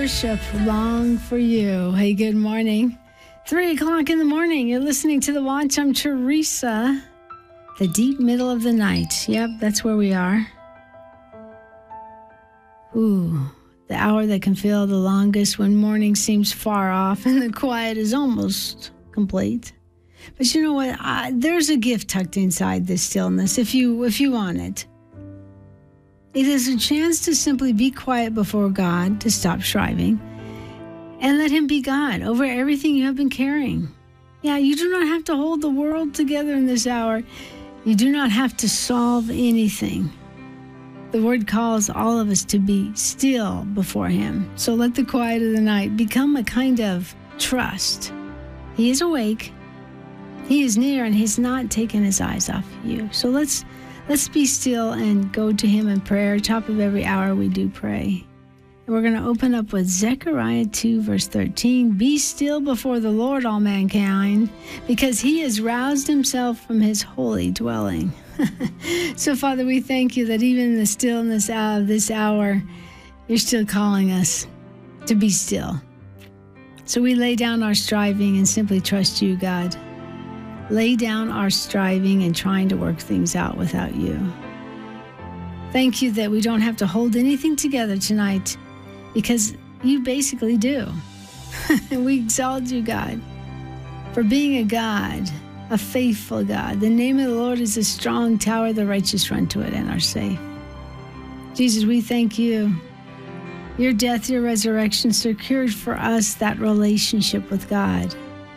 worship, long for you. Hey, good morning. 3 o'clock in the morning. You're listening to The Watch. I'm Teresa. The deep middle of the night. Yep, that's where we are. Ooh, the hour that can feel the longest when morning seems far off and the quiet is almost complete. But you know what? There's a gift tucked inside this stillness if you want it. It is a chance to simply be quiet before God, to stop striving, and let Him be God over everything you have been carrying. Yeah, you do not have to hold the world together in this hour. You do not have to solve anything. The Word calls all of us to be still before Him. So let the quiet of the night become a kind of trust. He is awake. He is near, and He's not taken His eyes off you. So let's be still and go to Him in prayer. Top of every hour we do pray. And we're going to open up with Zechariah 2, verse 13. Be still before the Lord, all mankind, because He has roused Himself from His holy dwelling. So, Father, we thank You that even in the stillness of this hour, You're still calling us to be still. So we lay down our striving and simply trust You, God. Lay down our striving and trying to work things out without You. Thank You that we don't have to hold anything together tonight, because You basically do. And we exalt You, God, for being a God, a faithful God. The name of the Lord is a strong tower. The righteous run to it and are safe. Jesus, we thank You. Your death, Your resurrection secured for us that relationship with God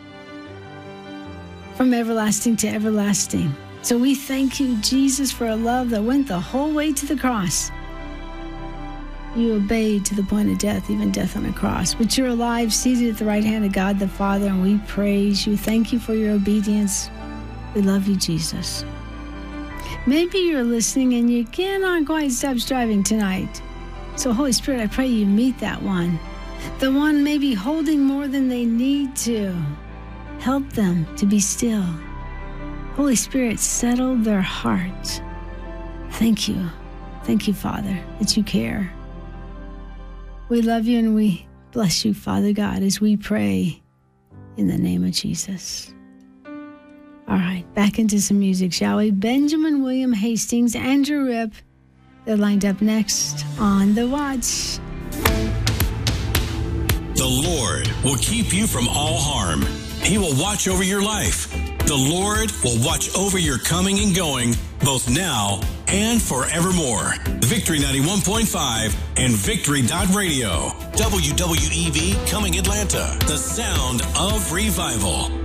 from everlasting to everlasting. So we thank You, Jesus, for a love that went the whole way to the cross. You obeyed to the point of death, even death on a cross. But You're alive, seated at the right hand of God the Father, and we praise You. Thank You for Your obedience. We love You, Jesus. Maybe you're listening and you cannot quite stop striving tonight. So Holy Spirit, I pray You meet that one. The one maybe holding more than they need to. Help them to be still. Holy Spirit, settle their hearts. Thank You. Thank You, Father, that You care. We love You and we bless You, Father God, as we pray in the name of Jesus. All right, back into some music, shall we? Benjamin William Hastings, Andrew Ripp, they're lined up next on The Watch. The Lord will keep you from all harm. He will watch over your life. The Lord will watch over your coming and going, both now and forevermore. Victory 91.5 and Victory.radio. WWEV Coming Atlanta, the sound of revival.